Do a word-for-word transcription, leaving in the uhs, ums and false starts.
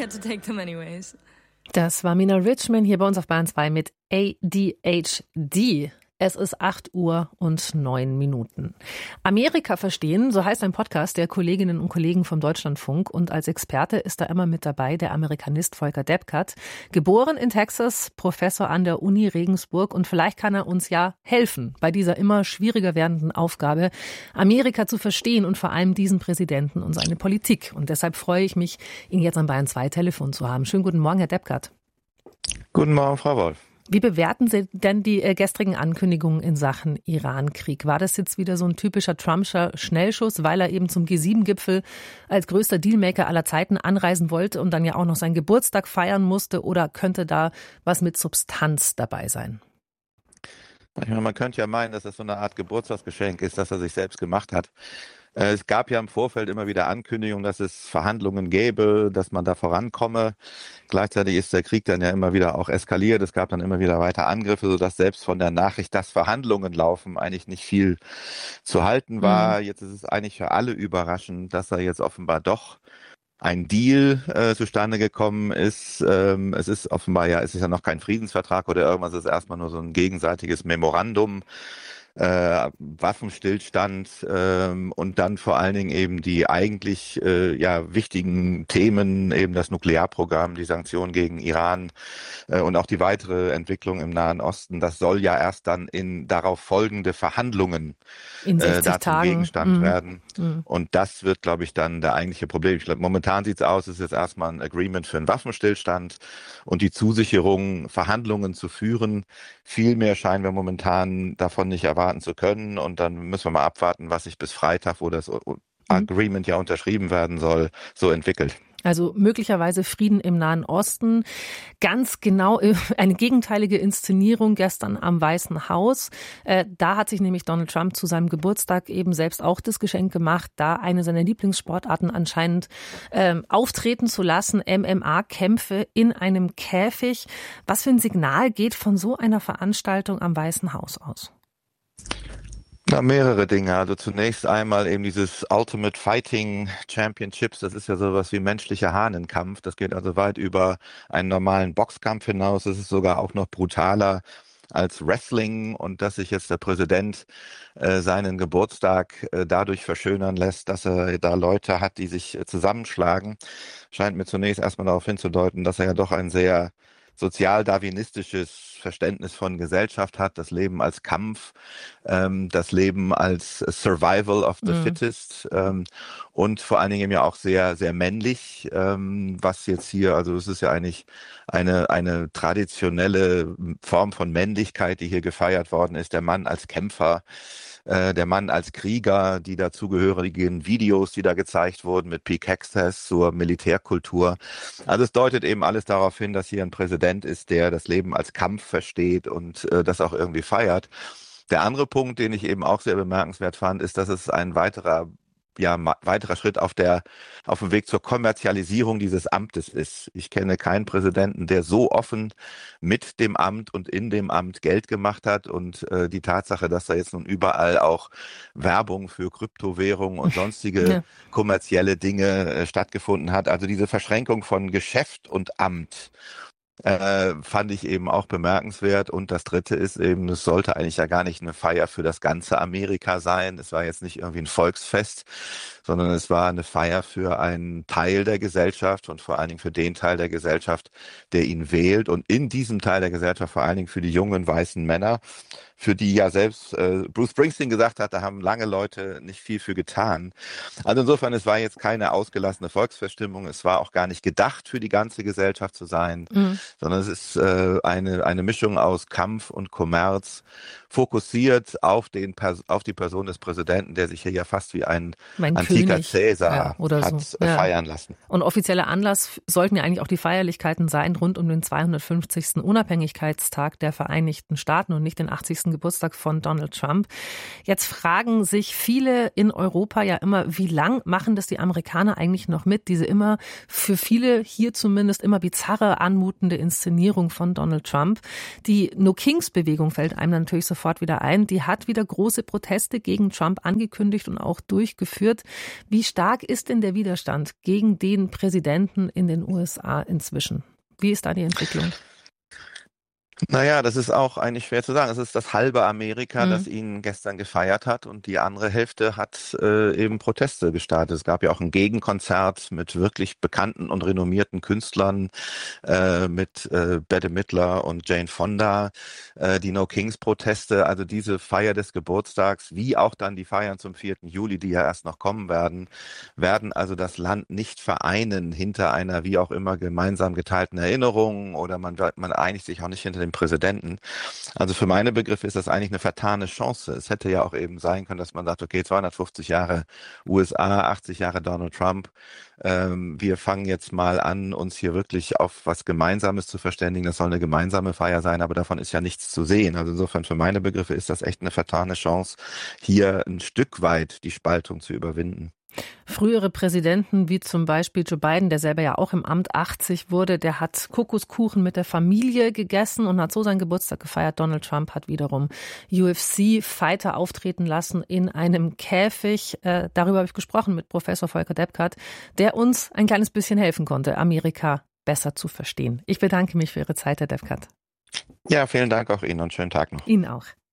had to take them anyways. Das war Mina Richman hier bei uns auf Bayern zwei mit A D H D. Es ist acht Uhr und neun Minuten. Amerika verstehen, so heißt ein Podcast der Kolleginnen und Kollegen vom Deutschlandfunk. Und als Experte ist da immer mit dabei der Amerikanist Volker Deppkert. Geboren in Texas, Professor an der Uni Regensburg. Und vielleicht kann er uns ja helfen bei dieser immer schwieriger werdenden Aufgabe, Amerika zu verstehen und vor allem diesen Präsidenten und seine Politik. Und deshalb freue ich mich, ihn jetzt am Bayern zwei Telefon zu haben. Schönen guten Morgen, Herr Deppkert. Guten Morgen, Frau Wolf. Wie bewerten Sie denn die äh, gestrigen Ankündigungen in Sachen Iran-Krieg? War das jetzt wieder so ein typischer Trumpscher Schnellschuss, weil er eben zum G sieben Gipfel als größter Dealmaker aller Zeiten anreisen wollte und dann ja auch noch seinen Geburtstag feiern musste? Oder könnte da was mit Substanz dabei sein? Ich meine, man könnte ja meinen, dass das so eine Art Geburtstagsgeschenk ist, das er sich selbst gemacht hat. Es gab ja im Vorfeld immer wieder Ankündigungen, dass es Verhandlungen gäbe, dass man da vorankomme. Gleichzeitig ist der Krieg dann ja immer wieder auch eskaliert. Es gab dann immer wieder weiter Angriffe, sodass selbst von der Nachricht, dass Verhandlungen laufen, eigentlich nicht viel zu halten war. Mhm. Jetzt ist es eigentlich für alle überraschend, dass er jetzt offenbar doch ein Deal äh, zustande gekommen ist. Ähm, es ist offenbar ja, es ist ja noch kein Friedensvertrag oder irgendwas, es ist erstmal nur so ein gegenseitiges Memorandum. Äh, Waffenstillstand ähm, und dann vor allen Dingen eben die eigentlich äh, ja wichtigen Themen, eben das Nuklearprogramm, die Sanktionen gegen Iran äh, und auch die weitere Entwicklung im Nahen Osten. Das soll ja erst dann in darauf folgende Verhandlungen in äh, da zum Tagen. Gegenstand mhm. werden. Mhm. Und das wird, glaube ich, dann der eigentliche Problem. Ich glaube, momentan sieht es aus, es ist jetzt erstmal ein Agreement für einen Waffenstillstand und die Zusicherung, Verhandlungen zu führen. Viel mehr scheinen wir momentan davon nicht erwarten zu können, und dann müssen wir mal abwarten, was sich bis Freitag, wo das Agreement ja unterschrieben werden soll, so entwickelt. Also möglicherweise Frieden im Nahen Osten. Ganz genau eine gegenteilige Inszenierung gestern am Weißen Haus. Äh, da hat sich nämlich Donald Trump zu seinem Geburtstag eben selbst auch das Geschenk gemacht, da eine seiner Lieblingssportarten anscheinend äh, auftreten zu lassen, M M A-Kämpfe in einem Käfig. Was für ein Signal geht von so einer Veranstaltung am Weißen Haus aus? Na, mehrere Dinge. Also zunächst einmal eben dieses Ultimate Fighting Championships. Das ist ja sowas wie menschlicher Hahnenkampf. Das geht also weit über einen normalen Boxkampf hinaus. Es ist sogar auch noch brutaler als Wrestling, und dass sich jetzt der Präsident äh, seinen Geburtstag äh, dadurch verschönern lässt, dass er da Leute hat, die sich äh, zusammenschlagen, scheint mir zunächst erstmal darauf hinzudeuten, dass er ja doch ein sehr sozial-darwinistisches Verständnis von Gesellschaft hat, das Leben als Kampf, ähm, das Leben als Survival of the mhm. Fittest ähm, und vor allen Dingen ja auch sehr, sehr männlich, ähm, was jetzt hier, also es ist ja eigentlich eine, eine traditionelle Form von Männlichkeit, die hier gefeiert worden ist, der Mann als Kämpfer, der Mann als Krieger, die dazugehörigen Videos, die da gezeigt wurden mit Peak Access zur Militärkultur. Also es deutet eben alles darauf hin, dass hier ein Präsident ist, der das Leben als Kampf versteht und äh, das auch irgendwie feiert. Der andere Punkt, den ich eben auch sehr bemerkenswert fand, ist, dass es ein weiterer ja, weiterer Schritt auf der, auf dem Weg zur Kommerzialisierung dieses Amtes ist. Ich kenne keinen Präsidenten, der so offen mit dem Amt und in dem Amt Geld gemacht hat, und äh, die Tatsache, dass da jetzt nun überall auch Werbung für Kryptowährungen und sonstige ja. kommerzielle Dinge äh, stattgefunden hat. Also diese Verschränkung von Geschäft und Amt Äh, fand ich eben auch bemerkenswert. Und das Dritte ist eben, es sollte eigentlich ja gar nicht eine Feier für das ganze Amerika sein. Es war jetzt nicht irgendwie ein Volksfest, sondern es war eine Feier für einen Teil der Gesellschaft und vor allen Dingen für den Teil der Gesellschaft, der ihn wählt. Und in diesem Teil der Gesellschaft vor allen Dingen für die jungen weißen Männer, für die ja selbst äh, Bruce Springsteen gesagt hat, da haben lange Leute nicht viel für getan. Also insofern, es war jetzt keine ausgelassene Volksfeststimmung. Es war auch gar nicht gedacht, für die ganze Gesellschaft zu sein, mhm. sondern es ist äh, eine, eine Mischung aus Kampf und Kommerz, fokussiert auf, den, auf die Person des Präsidenten, der sich hier ja fast wie ein mein antiker König. Cäsar ja, oder hat so. ja. feiern lassen. Und offizieller Anlass sollten ja eigentlich auch die Feierlichkeiten sein, rund um den zweihundertfünfzigsten Unabhängigkeitstag der Vereinigten Staaten und nicht den achtzigsten Geburtstag von Donald Trump. Jetzt fragen sich viele in Europa ja immer, wie lang machen das die Amerikaner eigentlich noch mit? Diese immer für viele hier zumindest immer bizarre anmutende drohende Inszenierung von Donald Trump. Die No-Kings-Bewegung fällt einem natürlich sofort wieder ein. Die hat wieder große Proteste gegen Trump angekündigt und auch durchgeführt. Wie stark ist denn der Widerstand gegen den Präsidenten in den U S A inzwischen? Wie ist da die Entwicklung? Naja, das ist auch eigentlich schwer zu sagen. Es ist das halbe Amerika, Mhm. das ihn gestern gefeiert hat, und die andere Hälfte hat äh, eben Proteste gestartet. Es gab ja auch ein Gegenkonzert mit wirklich bekannten und renommierten Künstlern, äh, mit äh, Bette Midler und Jane Fonda, äh, die No-Kings-Proteste, also diese Feier des Geburtstags, wie auch dann die Feiern zum vierten Juli, die ja erst noch kommen werden, werden also das Land nicht vereinen hinter einer wie auch immer gemeinsam geteilten Erinnerung, oder man, man einigt sich auch nicht hinter dem Präsidenten. Also für meine Begriffe ist das eigentlich eine vertane Chance. Es hätte ja auch eben sein können, dass man sagt, okay, zweihundertfünfzig Jahre U S A, achtzig Jahre Donald Trump. Ähm, wir fangen jetzt mal an, uns hier wirklich auf was Gemeinsames zu verständigen. Das soll eine gemeinsame Feier sein, aber davon ist ja nichts zu sehen. Also insofern für meine Begriffe ist das echt eine vertane Chance, hier ein Stück weit die Spaltung zu überwinden. Frühere Präsidenten, wie zum Beispiel Joe Biden, der selber ja auch im Amt achtzig wurde, der hat Kokoskuchen mit der Familie gegessen und hat so seinen Geburtstag gefeiert. Donald Trump hat wiederum U F C-Fighter auftreten lassen in einem Käfig. Äh, darüber habe ich gesprochen mit Professor Volker Deppkart, der uns ein kleines bisschen helfen konnte, Amerika besser zu verstehen. Ich bedanke mich für Ihre Zeit, Herr Deppkart. Ja, vielen Dank auch Ihnen und schönen Tag noch. Ihnen auch.